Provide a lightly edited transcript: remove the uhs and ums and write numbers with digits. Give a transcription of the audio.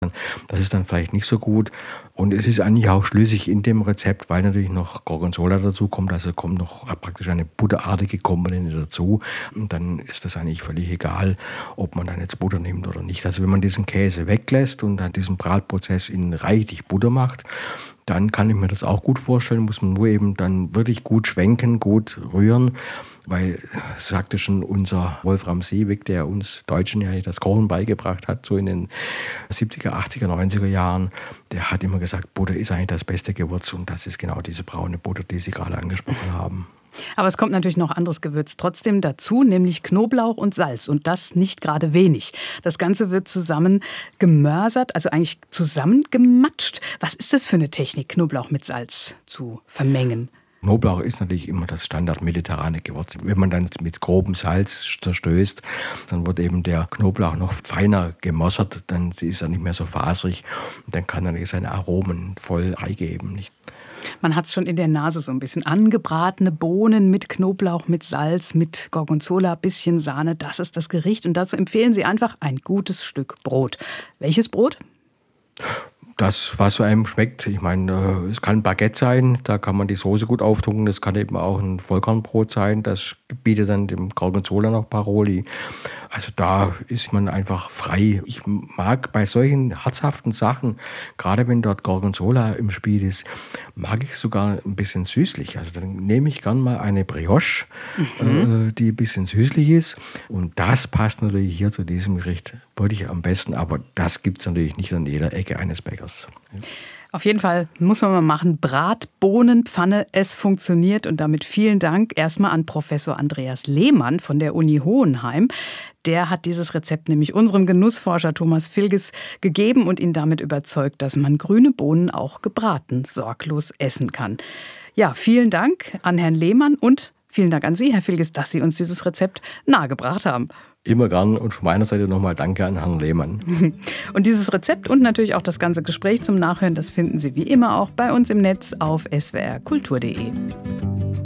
Das ist dann vielleicht nicht so gut. Und es ist eigentlich auch schlüssig in dem Rezept, weil natürlich noch Gorgonzola dazu kommt. Also kommt noch praktisch eine butterartige Komponente dazu. Und dann ist das eigentlich völlig egal, ob man dann jetzt Butter nimmt oder nicht. Also wenn man diesen Käse weglässt und dann diesen Bratprozess in reichlich Butter macht, dann kann ich mir das auch gut vorstellen. Muss man nur eben dann wirklich gut schwenken, gut rühren. Weil, sagte schon unser Wolfram Seewig, der uns Deutschen ja das Kochen beigebracht hat, so in den 70er, 80er, 90er Jahren, der hat immer gesagt, Butter ist eigentlich das beste Gewürz und das ist genau diese braune Butter, die Sie gerade angesprochen haben. Aber es kommt natürlich noch anderes Gewürz trotzdem dazu, nämlich Knoblauch und Salz und das nicht gerade wenig. Das Ganze wird zusammen gemörsert, also eigentlich zusammengematscht. Was ist das für eine Technik, Knoblauch mit Salz zu vermengen? Knoblauch ist natürlich immer das standard-mediterrane Gewürz. Wenn man dann mit grobem Salz zerstößt, dann wird eben der Knoblauch noch feiner gemörsert, dann ist er nicht mehr so faserig und dann kann er seine Aromen voll freigeben. Man hat es schon in der Nase so ein bisschen. Angebratene Bohnen mit Knoblauch, mit Salz, mit Gorgonzola, bisschen Sahne, das ist das Gericht. Und dazu empfehlen Sie einfach ein gutes Stück Brot. Welches Brot? Das, was so einem schmeckt. Ich meine, es kann Baguette sein, da kann man die Soße gut auftunken. Das kann eben auch ein Vollkornbrot sein, das bietet dann dem Gorgonzola noch Paroli. Also da ist man einfach frei. Ich mag bei solchen herzhaften Sachen, gerade wenn dort Gorgonzola im Spiel ist, mag ich sogar ein bisschen süßlich. Also dann nehme ich gern mal eine Brioche, die ein bisschen süßlich ist. Und das passt natürlich hier zu diesem Gericht wirklich am besten. Aber das gibt es natürlich nicht an jeder Ecke eines Bäckers. Auf jeden Fall muss man mal machen. Bratbohnenpfanne, es funktioniert. Und damit vielen Dank erstmal an Professor Andreas Lehmann von der Uni Hohenheim. Der hat dieses Rezept nämlich unserem Genussforscher Thomas Vilges gegeben und ihn damit überzeugt, dass man grüne Bohnen auch gebraten sorglos essen kann. Ja, vielen Dank an Herrn Lehmann und vielen Dank an Sie, Herr Vilges, dass Sie uns dieses Rezept nahegebracht haben. Immer gern und von meiner Seite nochmal danke an Herrn Lehmann. Und dieses Rezept und natürlich auch das ganze Gespräch zum Nachhören, das finden Sie wie immer auch bei uns im Netz auf swrkultur.de.